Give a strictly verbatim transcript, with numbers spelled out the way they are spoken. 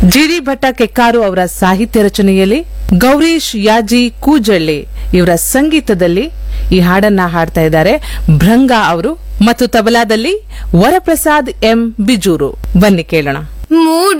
ಜಿಡಿ ಭಟ್ಟ ಕೆಕ್ಕಾರು ಅವರ ಸಾಹಿತ್ಯ ರಚನೆಯಲ್ಲಿ ಗೌರೀಶ್ ಯಾಜಿ ಕೂಜಳ್ಳಿ ಇವರ ಸಂಗೀತದಲ್ಲಿ ಈ ಹಾಡನ್ನ ಹಾಡ್ತಾ ಇದ್ದಾರೆ ಭೃಂಗ ಅವರು ಮತ್ತು ತಬಲಾದಲ್ಲಿ ವರಪ್ರಸಾದ್ ಎಂ ಬಿಜೂರು. ಬನ್ನಿ ಕೇಳೋಣ. ಮೂಡು